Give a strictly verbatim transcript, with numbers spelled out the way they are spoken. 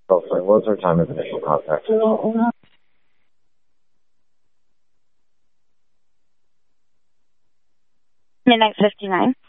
Oh, sorry. What was our time of initial contact? Midnight fifty-nine.